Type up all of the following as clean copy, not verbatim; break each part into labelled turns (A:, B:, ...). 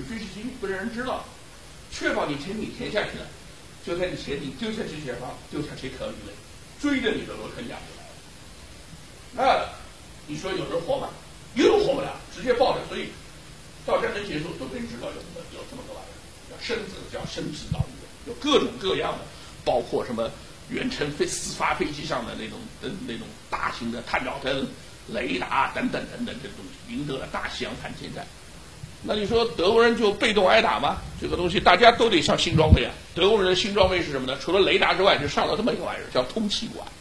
A: 军事机密，不让人知道，确保你潜艇潜下去了，就在你潜艇丢下去前方丢下这条鱼雷，追着你的螺旋桨就来了。那你说有人活吗？一个都活不了，直接爆着。所以到战争结束都被人知道有这么个玩意儿，叫深制导引，有各种各样的，包括什么远程自发飞机上的那种大型的探照灯、雷达等等这东西，赢得了大西洋反潜战。那你说德国人就被动挨打吗？这个东西大家都得上新装备啊。德国人的新装备是什么呢？除了雷达之外，就上了这么一个玩意儿，叫通气管。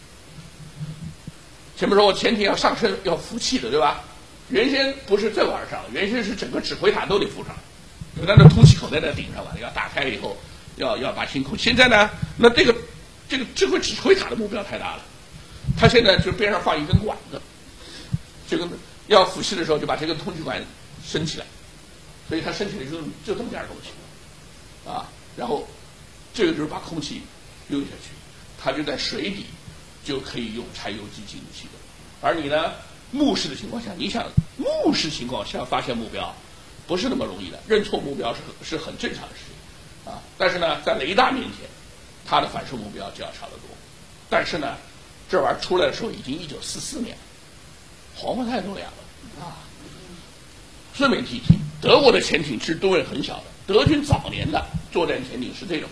A: 前面说我潜艇要上升要浮气的，对吧？原先不是这玩意儿上，原先是整个指挥塔都得浮上，有那个通气口在那顶上嘛，要打开以后要把新空。现在呢，那这个指挥塔的目标太大了，它现在就边上放一根管子，这个要浮气的时候就把这个通气管升起来，所以它升起来就这么点东西啊，然后这个就是把空气溜下去，它就在水底就可以用柴油机进入启动。而你呢，目视的情况下，你想目视情况下发现目标不是那么容易的，认错目标是很正常的事情啊。但是呢，在雷达面前，它的反射目标就要差得多。但是呢，这玩意儿出来的时候已经1944年，黄花太多凉了啊。顺便提一提，德国的潜艇是吨位很小的，德军早年的作战潜艇是这种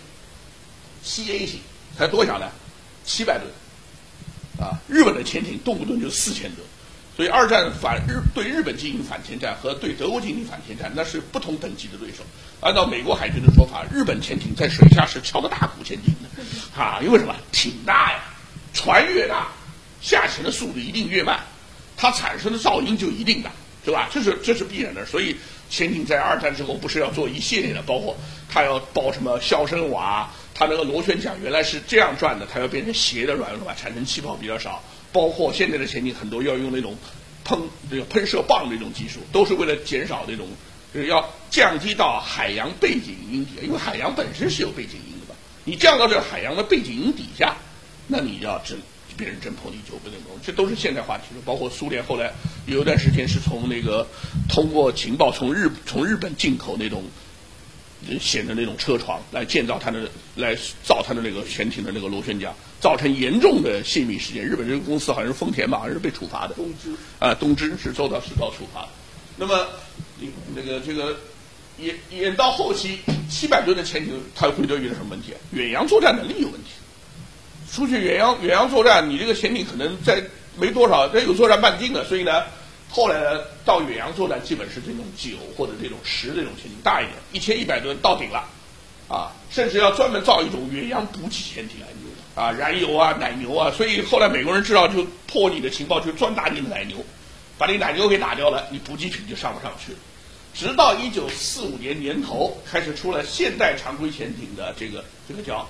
A: CA 型，才多小呢？700吨啊！日本的潜艇动不动就4000吨，所以二战对日本进行反潜战和对德国进行反潜战，那是不同等级的对手。按照美国海军的说法，日本潜艇在水下是敲个大鼓前进的啊！因为什么？艇大呀，船越大，下潜的速度一定越慢，它产生的噪音就一定大。对吧？这是必然的，所以潜艇在二战之后不是要做一系列的，包括它要包什么消声瓦，它那个螺旋桨原来是这样转的，它要变成斜的转吧，产生气泡比较少。包括现在的潜艇很多要用那种喷射棒这种技术，都是为了减少那种，就是要降低到海洋背景音底，因为海洋本身是有背景音的吧？你降到这个海洋的背景音底下，那你要别人侦破你就不能动，这都是现代话题了。包括苏联后来有一段时间是通过情报从日本进口那种显的那种车床来造它的那个潜艇的那个螺旋桨，造成严重的泄密事件。日本这个公司好像是丰田吧，好像是被处罚的。东芝是受到处罚的。那么这个演到后期，700吨的潜艇它会遇到什么问题？远洋作战能力有问题。出去远洋作战，你这个潜艇可能在没多少，这有作战半径的，所以呢，后来呢到远洋作战基本是这种9或者这种10这种潜艇大一点，1100吨到顶了，啊，甚至要专门造一种远洋补给潜艇啊，燃油啊、奶牛啊，所以后来美国人知道就破你的情报，就专打你的奶牛，把你奶牛给打掉了，你补给品就上不上去了。直到1945年年头开始出了现代常规潜艇的这个叫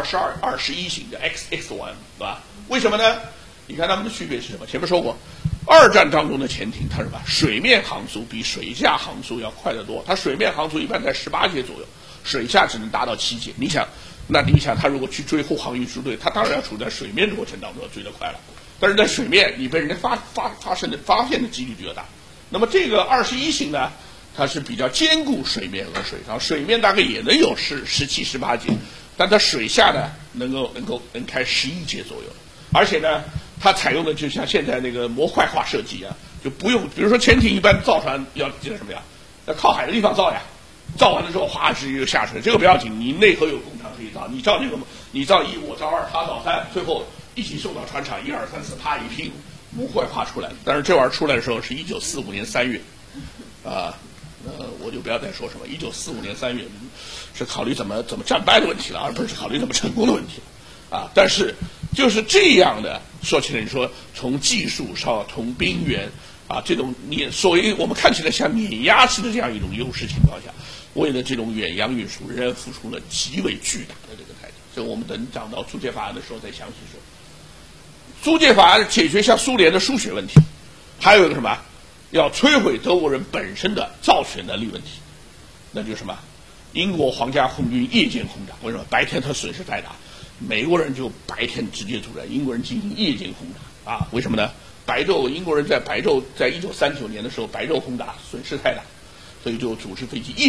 A: 21型的 XX1， 对吧？为什么呢？你看它们的区别是什么？前面说过，二战当中的潜艇它是什么？水面航速比水下航速要快得多。它水面航速一般在18节左右，水下只能达到7节。你想它如果去追护航运输队，它当然要处在水面的过程当中要追得快了。但是在水面，你被人家发现的几率就要大。那么这个21型呢，它是比较兼顾水面和水上，水面大概也能有17、18节。但它水下呢，能开11节左右，而且呢，它采用的就像现在那个模块化设计啊，就不用，比如说潜艇一般造船要什么呀？要靠海的地方造呀，造完了之后哗直接就下水，这个不要紧，你内河有工厂可以造，你造这个，你造1，我造2，他造3，最后一起送到船厂，1、2、3、4，啪一拼，模块化出来了。但是这玩意儿出来的时候是1945年3月，我就不要再说什么1945年3月是考虑怎么战败的问题了，而不是考虑怎么成功的问题了啊！但是就是这样的，说起来你说从技术上从兵源啊这种所谓我们看起来像碾压式的这样一种优势情况下，为了这种远洋运输，仍然付出了极为巨大的这个代价。这我们等讲到租借法案的时候再详细说。租借法案解决像苏联的输血问题，还有一个什么？要摧毁德国人本身的造血能力问题，那就是什么？英国皇家空军夜间轰炸，为什么？白天他损失太大，美国人就白天直接作战，英国人进行夜间轰炸啊？为什么呢？英国人在白昼，在1939年的时候，白昼轰炸损失太大，所以就组织飞机夜